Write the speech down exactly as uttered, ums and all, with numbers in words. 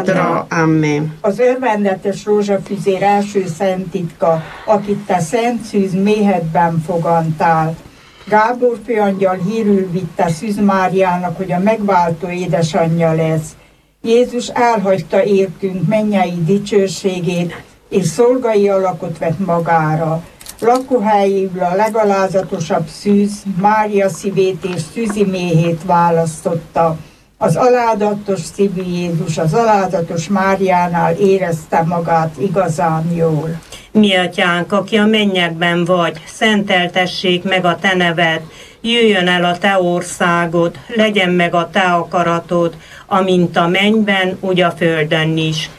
szádra. Amen. Az örvendetes rózsafüzér első szent titka, akit te szent szűz méhedben fogantál. Gábor főangyal hírül vitte Szűz Máriának, hogy a megváltó édesanyja lesz. Jézus elhagyta értünk mennyei dicsőségét, és szolgai alakot vett magára. Lakóhelyéből a legalázatosabb szűz, Mária szívét és szűzi méhét választotta. Az alázatos szívű Jézus az alázatos Máriánál érezte magát igazán jól. Mi atyánk, aki a mennyekben vagy, szenteltessék meg a te neved, jöjjön el a te országod, legyen meg a te akaratod, amint a mennyben, úgy a földön is.